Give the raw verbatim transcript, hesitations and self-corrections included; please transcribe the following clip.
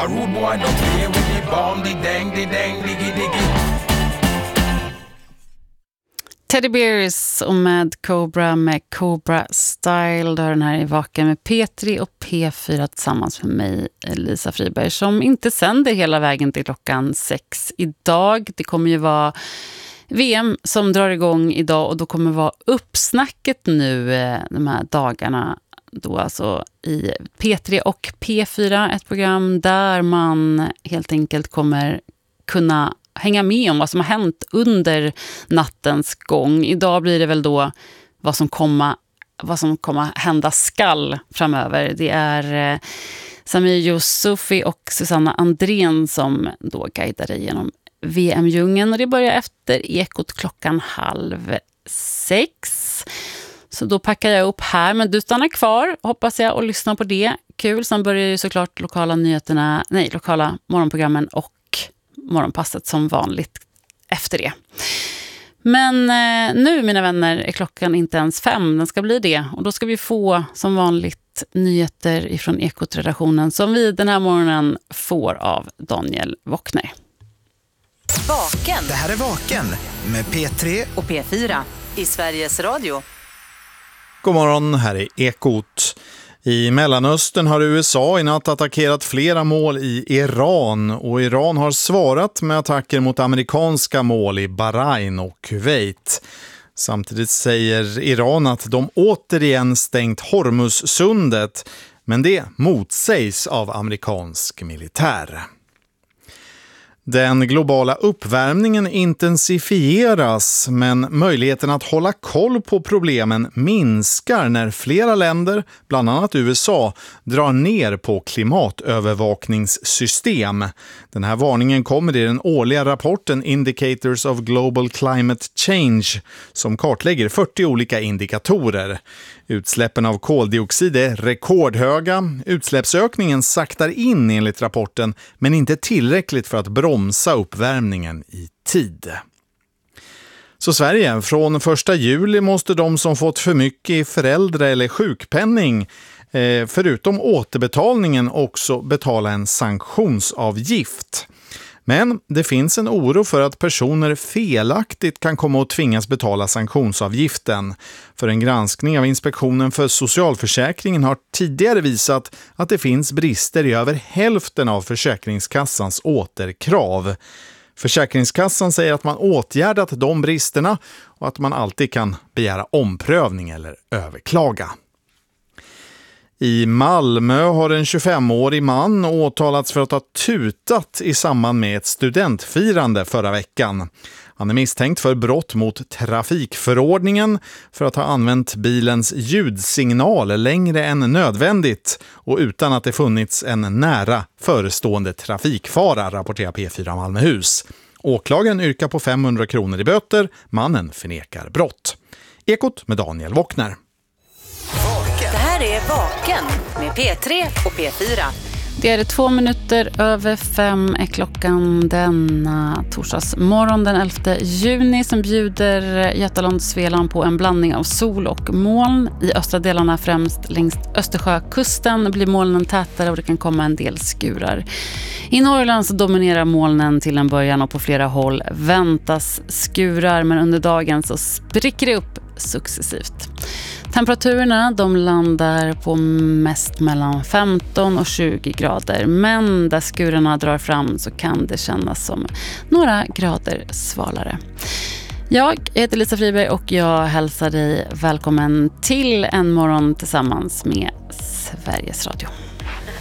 A rude boy don't play with the bomb, the dang, the dang, diggy, diggy. Teddy Bears och med Cobra med Cobra Style. Då den här i Vaken med P tre och P fyra tillsammans med mig, Lisa Friberg, som inte sänder hela vägen till klockan sex idag. Det kommer ju vara V M som drar igång idag och då kommer vara uppsnacket nu de här dagarna. Då alltså i P tre och P fyra, ett program där man helt enkelt kommer kunna hänga med om vad som har hänt under nattens gång. Idag blir det väl då vad som kommer vad som kommer hända skall framöver. Det är eh, Samir Yusufi och Susanna Andrén som då guidar dig genom V M-djungeln, och det börjar efter Ekot klockan halv sex. Så då packar jag upp här, men du stannar kvar, hoppas jag, och lyssnar på det. Kul, sen börjar ju såklart lokala nyheterna, nej, lokala morgonprogrammen och morgonpasset som vanligt efter det. Men eh, nu, mina vänner, är klockan inte ens fem, den ska bli det. Och då ska vi få som vanligt nyheter ifrån Ekot-redaktionen som vi den här morgonen får av Daniel Wockner. Vaken. Det här är Vaken med P tre och P fyra i Sveriges Radio. God morgon, här är Ekot. I Mellanöstern har U S A i natt attackerat flera mål i Iran, och Iran har svarat med attacker mot amerikanska mål i Bahrain och Kuwait. Samtidigt säger Iran att de återigen stängt Hormuzsundet, men det motsägs av amerikansk militär. Den globala uppvärmningen intensifieras, men möjligheten att hålla koll på problemen minskar när flera länder, bland annat U S A, drar ner på klimatövervakningssystem. Den här varningen kommer i den årliga rapporten Indicators of Global Climate Change, som kartlägger fyrtio olika indikatorer. Utsläppen av koldioxid är rekordhöga. Utsläppsökningen saktar in enligt rapporten, men inte tillräckligt för att bromsa uppvärmningen i tid. Så Sverige, från första juli måste de som fått för mycket i föräldra- eller sjukpenning, förutom återbetalningen, också betala en sanktionsavgift. Men det finns en oro för att personer felaktigt kan komma att tvingas betala sanktionsavgiften. För en granskning av Inspektionen för socialförsäkringen har tidigare visat att det finns brister i över hälften av Försäkringskassans återkrav. Försäkringskassan säger att man åtgärdat de bristerna och att man alltid kan begära omprövning eller överklaga. I Malmö har en tjugofemårig man åtalats för att ha tutat i samband med ett studentfirande förra veckan. Han är misstänkt för brott mot trafikförordningen för att ha använt bilens ljudsignal längre än nödvändigt och utan att det funnits en nära förestående trafikfara, rapporterar P fyra Malmöhus. Åklagaren yrkar på femhundra kronor i böter. Mannen förnekar brott. Ekot med Daniel Wockner. Det här är Vaken med P tre och P fyra. Det är det två minuter över fem är klockan denna torsdagsmorgon den elfte juni som bjuder Götaland och Svealand på en blandning av sol och moln. I östra delarna, främst längs Östersjökusten, blir molnen tätare och det kan komma en del skurar. I Norrland så dominerar molnen till en början och på flera håll väntas skurar, men under dagen så spricker det upp successivt. Temperaturerna de landar på mest mellan femton och tjugo grader, men där skurarna drar fram så kan det kännas som några grader svalare. Jag heter Lisa Friberg och jag hälsar dig välkommen till en morgon tillsammans med Sveriges Radio.